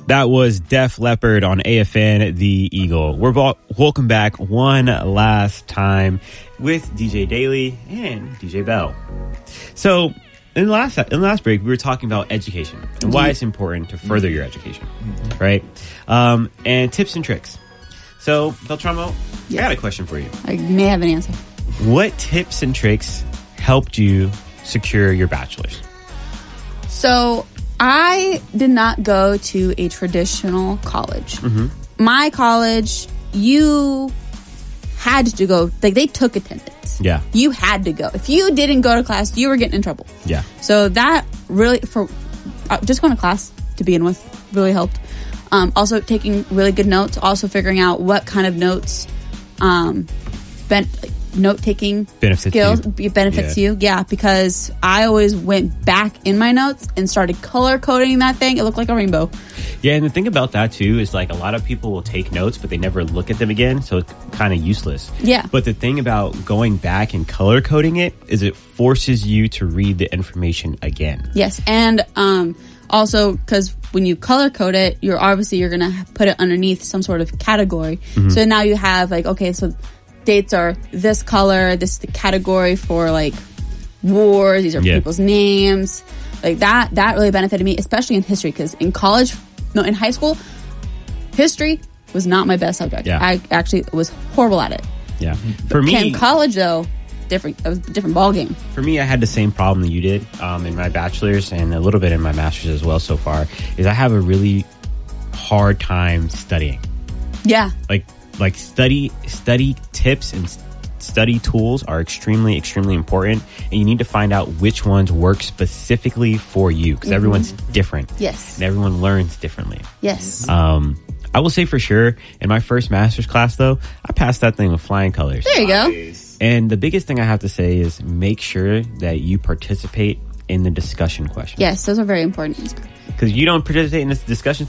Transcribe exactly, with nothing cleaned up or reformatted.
That was Def Leppard on A F N The Eagle. We're vo- welcome back one last time with D J Daly and D J Bell. So in the last in the last break, we were talking about education and why it's important to further your education, mm-hmm. right? Um, and tips and tricks. So Beltramo, yeah. I got a question for you. I may have an answer. What tips and tricks helped you secure your bachelor's? So I did not go to a traditional college. Mm-hmm. My college, you had to go, like they took attendance. Yeah. You had to go. If you didn't go to class, you were getting in trouble. Yeah. So that really, for uh, just going to class to begin with, really helped. Um, also taking really good notes, also figuring out what kind of notes, um, ben- note-taking benefits skills you. benefits yeah. you. Yeah, because I always went back in my notes and started color coding that thing. It looked like a rainbow. Yeah, and the thing about that too is like a lot of people will take notes, but they never look at them again, so it's kind of useless. Yeah. But the thing about going back and color coding it is it forces you to read the information again. Yes, and um, also because when you color code it, you're obviously you're gonna put it underneath some sort of category. Mm-hmm. So now you have like, okay, so dates are this color, this is the category for like wars, these are yeah. people's names. Like that, that really benefited me, especially in history, because in college, no, in high school, history was not my best subject. Yeah. I actually was horrible at it. Yeah. For me, in college though, different, it was a different ball game. For me, I had the same problem that you did um, in my bachelor's and a little bit in my master's as well so far, is I have a really hard time studying. Yeah. Like, Like study study tips and study tools are extremely, extremely important. And you need to find out which ones work specifically for you because mm-hmm. everyone's different. Yes. And everyone learns differently. Yes. Um, I will say for sure, in my first master's class, though, I passed that thing with flying colors. There you go. And the biggest thing I have to say is make sure that you participate in the discussion questions. Yes, those are very important. Because you don't participate in this discussion